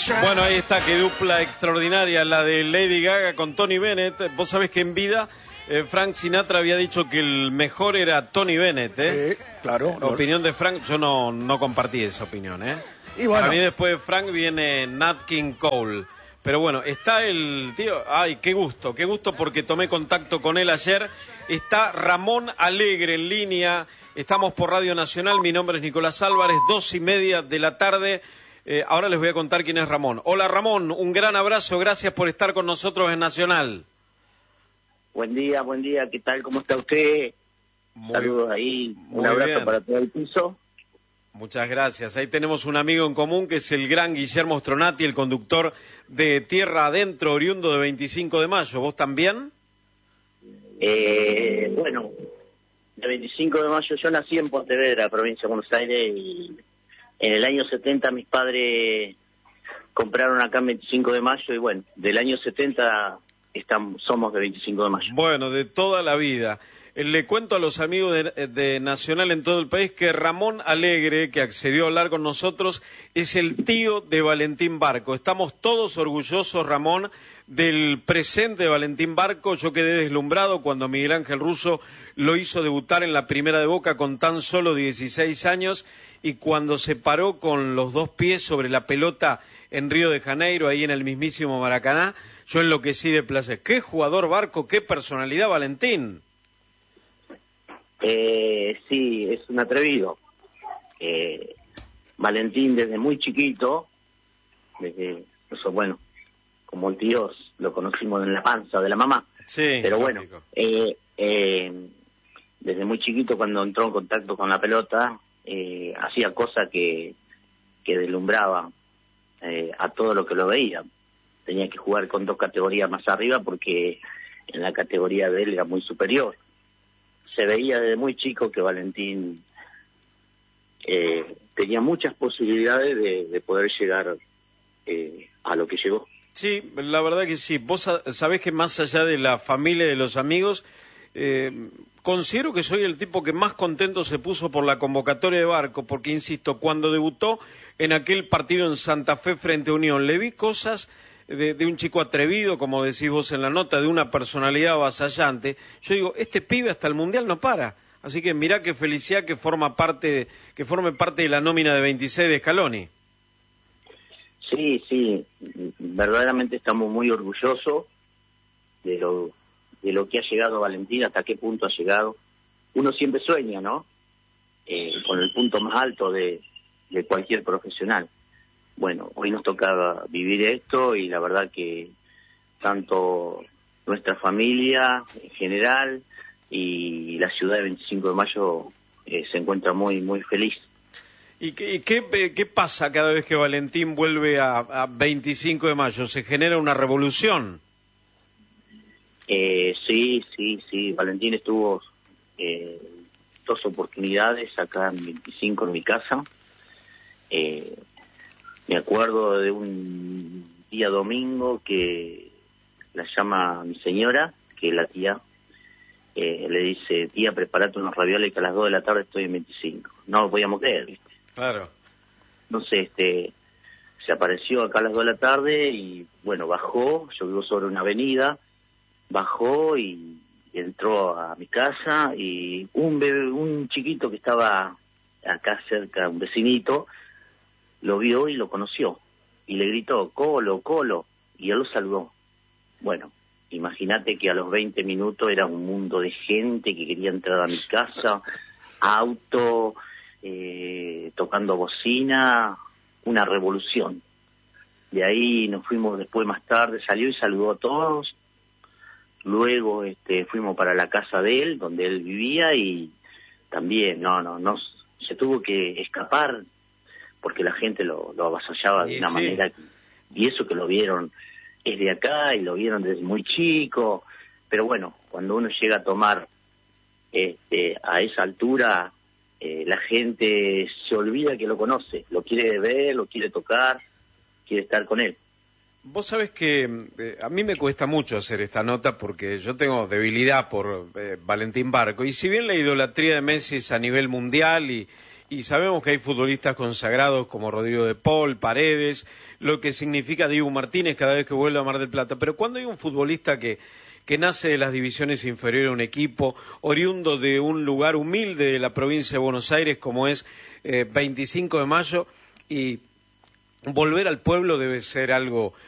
Bueno, ahí está, qué dupla extraordinaria la de Lady Gaga con Tony Bennett. Vos sabés que en vida Frank Sinatra había dicho que el mejor era Tony Bennett, ¿eh? Sí, claro. Opinión de Frank, yo no compartí esa opinión, ¿eh? Y bueno, a mí después de Frank viene Nat King Cole. Pero bueno, está el tío, ay, qué gusto porque tomé contacto con él ayer. Está Ramón Alegre en línea, estamos por Radio Nacional, mi nombre es Nicolás Álvarez, 2:30 de la tarde. Ahora les voy a contar quién es Ramón. Hola Ramón, un gran abrazo, gracias por estar con nosotros en Nacional. Buen día, ¿qué tal? ¿Cómo está usted? Saludos ahí, un abrazo bien para todo el piso. Muchas gracias. Ahí tenemos un amigo en común que es el gran Guillermo Stronati, el conductor de Tierra Adentro, oriundo de 25 de mayo. ¿Vos también? Bueno, de 25 de mayo yo nací en Pontevedra, provincia de Buenos Aires, y en el año 70 mis padres compraron acá en 25 de mayo y bueno, del año 70 somos de 25 de mayo. Bueno, de toda la vida. Le cuento a los amigos de Nacional en todo el país que Ramón Alegre, que accedió a hablar con nosotros, es el tío de Valentín Barco. Estamos todos orgullosos, Ramón, del presente de Valentín Barco. Yo quedé deslumbrado cuando Miguel Ángel Russo lo hizo debutar en la primera de Boca con tan solo 16 años y cuando se paró con los dos pies sobre la pelota en Río de Janeiro, ahí en el mismísimo Maracaná, yo enloquecí de placer. ¡Qué jugador Barco! ¡Qué personalidad Valentín! Sí, es un atrevido. Valentín desde muy chiquito, eso bueno, como el tío lo conocimos en la panza de la mamá. Sí, pero bueno, desde muy chiquito cuando entró en contacto con la pelota, hacía cosas que deslumbraba a todo lo que lo veía. Tenía que jugar con 2 categorías más arriba porque en la categoría de él era muy superior. Se veía desde muy chico que Valentín tenía muchas posibilidades de poder llegar a lo que llegó. Sí, la verdad que sí. Vos sabés que más allá de la familia y de los amigos, considero que soy el tipo que más contento se puso por la convocatoria de Barco, porque, insisto, cuando debutó en aquel partido en Santa Fe frente a Unión, le vi cosas de un chico atrevido, como decís vos en la nota, de una personalidad avasallante. Yo digo, este pibe hasta el Mundial no para. Así que mirá qué felicidad que forme parte de la nómina de 26 de Scaloni. Sí, verdaderamente estamos muy orgullosos de lo que ha llegado Valentín, hasta qué punto ha llegado. Uno siempre sueña, ¿no? Con el punto más alto de cualquier profesional. Bueno, hoy nos tocaba vivir esto y la verdad que tanto nuestra familia en general y la ciudad de 25 de mayo se encuentra muy, muy feliz. ¿Y qué pasa cada vez que Valentín vuelve a 25 de mayo? ¿Se genera una revolución? Sí. Valentín estuvo 2 oportunidades acá en 25 en mi casa. Me acuerdo de un día domingo que la llama mi señora, que es la tía, le dice, tía, prepárate unos ravioles que a las 2 de la tarde estoy en 25. No lo podíamos creer, ¿viste? Claro. Entonces, se apareció acá a las 2 de la tarde y, bueno, bajó, yo vivo sobre una avenida, bajó y entró a mi casa y un chiquito que estaba acá cerca, un vecinito, lo vio y lo conoció, y le gritó, Colo, Colo, y él lo saludó. Bueno, imagínate que a los 20 minutos era un mundo de gente que quería entrar a mi casa, auto, tocando bocina, una revolución. De ahí nos fuimos después más tarde, salió y saludó a todos, luego fuimos para la casa de él, donde él vivía, y también, se tuvo que escapar, porque la gente lo avasallaba de una manera, y eso que lo vieron es de acá, y lo vieron desde muy chico, pero bueno, cuando uno llega a tomar a esa altura, la gente se olvida que lo conoce, lo quiere ver, lo quiere tocar, quiere estar con él. Vos sabés que a mí me cuesta mucho hacer esta nota porque yo tengo debilidad por Valentín Barco, y si bien la idolatría de Messi es a nivel mundial y y sabemos que hay futbolistas consagrados como Rodrigo de Paul, Paredes, lo que significa Diego Martínez cada vez que vuelve a Mar del Plata, pero cuando hay un futbolista que nace de las divisiones inferiores de un equipo, oriundo de un lugar humilde de la provincia de Buenos Aires como es 25 de Mayo, y volver al pueblo debe ser algo